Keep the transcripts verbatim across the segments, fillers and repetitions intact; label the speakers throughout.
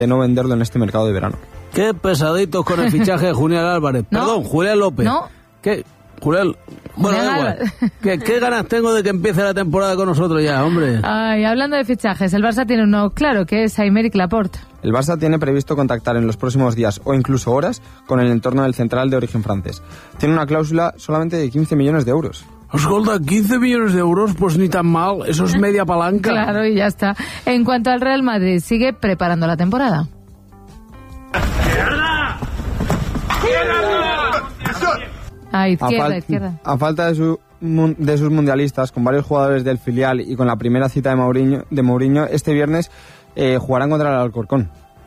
Speaker 1: de no venderlo en este mercado de verano.
Speaker 2: Qué pesaditos con el fichaje de Julián Álvarez.
Speaker 3: ¿No?
Speaker 2: Perdón, Julián López.
Speaker 3: ¿No?
Speaker 2: ¿Qué? Julián... Bueno,
Speaker 3: Julián
Speaker 2: da igual.
Speaker 3: Álvarez.
Speaker 2: ¿Qué, ¿Qué ganas tengo de que empiece la temporada con nosotros ya, hombre?
Speaker 3: Ay, hablando de fichajes, el Barça tiene uno claro, que es Aymeric Laporte.
Speaker 1: El Barça tiene previsto contactar en los próximos días o incluso horas con el entorno del central de origen francés. Tiene una cláusula solamente de quince millones de euros.
Speaker 2: Escolta, quince millones de euros, pues ni tan mal. Eso es media palanca.
Speaker 3: Claro, y ya está. En cuanto al Real Madrid, sigue preparando la temporada. Ah, izquierda,
Speaker 1: a, fal-
Speaker 3: izquierda.
Speaker 1: a falta de, su, mun- de sus mundialistas, con varios jugadores del filial y con la primera cita de Mourinho, de Mourinho este viernes eh, jugarán contra el Alcorcón.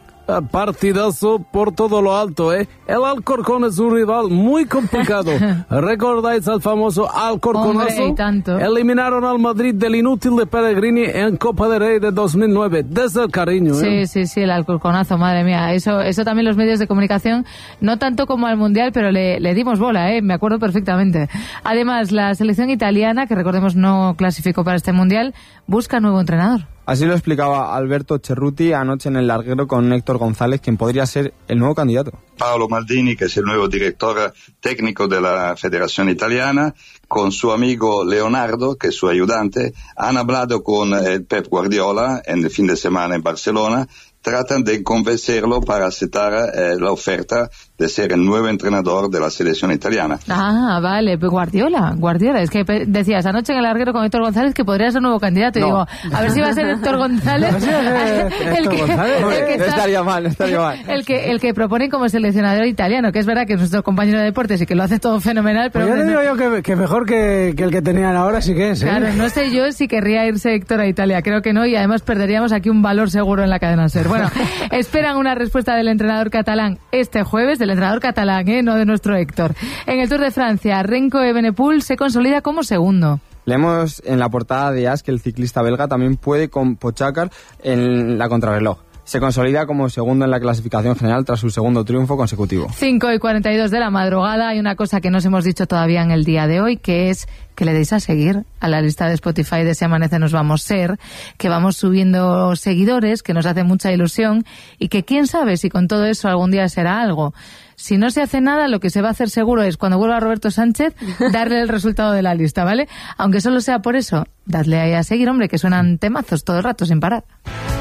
Speaker 2: Partidazo por todo lo alto, ¿eh? El Alcorcón es un rival muy complicado. ¿Recordáis al famoso Alcorconazo?
Speaker 3: Hombre, y tanto.
Speaker 2: Eliminaron al Madrid del inútil de Pellegrini en Copa del Rey de dos mil nueve. Desde el cariño, ¿eh?
Speaker 3: Sí, sí, sí, el Alcorconazo, madre mía. Eso eso también los medios de comunicación, no tanto como al Mundial, pero le, le dimos bola, ¿eh? Me acuerdo perfectamente. Además, la selección italiana, que recordemos no clasificó para este Mundial, busca nuevo entrenador.
Speaker 1: Así lo explicaba Alberto Cerruti anoche en el larguero con Héctor González, quien podría ser el nuevo candidato.
Speaker 4: Paolo Maldini, que es el nuevo director técnico de la Federación Italiana, con su amigo Leonardo, que es su ayudante, han hablado con el Pep Guardiola en el fin de semana en Barcelona. Tratan de convencerlo para aceptar eh, la oferta de ser el nuevo entrenador de la selección italiana.
Speaker 3: Ah, vale, pues Guardiola, Guardiola. Es que pe- decías anoche en el larguero con Héctor González que podría ser nuevo candidato.
Speaker 1: No.
Speaker 3: Y digo, a ver si va a ser Héctor González. el que,
Speaker 1: González.
Speaker 3: el que
Speaker 1: No
Speaker 3: está-
Speaker 1: estaría mal, no estaría mal.
Speaker 3: El que, el que proponen como seleccionador italiano, que es verdad que es nuestro compañero de deportes y que lo hace todo fenomenal, pero...
Speaker 2: Pues ya te
Speaker 3: hombre,
Speaker 2: digo
Speaker 3: no-
Speaker 2: yo que, que mejor que, que el que tenían ahora sí que es, ¿eh?
Speaker 3: Claro, no sé yo si querría irse Héctor a Italia, creo que no, y además perderíamos aquí un valor seguro en la cadena SER. Bueno, esperan una respuesta del entrenador catalán este jueves, del entrenador catalán, ¿eh? No de nuestro Héctor. En el Tour de Francia, Renko Evenepoel se consolida como segundo.
Speaker 1: Leemos en la portada de As que el ciclista belga también puede con Pogačar en la contrarreloj. Se consolida como segundo en la clasificación general tras su segundo triunfo consecutivo.
Speaker 3: cinco y cuarenta y dos de la madrugada. Hay una cosa que no os hemos dicho todavía en el día de hoy, que es que le deis a seguir a la lista de Spotify de Si Amanece Nos Vamos Ser, que vamos subiendo seguidores, que nos hace mucha ilusión y que quién sabe si con todo eso algún día será algo. Si no se hace nada, lo que se va a hacer seguro es, cuando vuelva Roberto Sánchez, darle el resultado de la lista, ¿vale? Aunque solo sea por eso, dadle ahí a seguir, hombre, que suenan temazos todo el rato sin parar.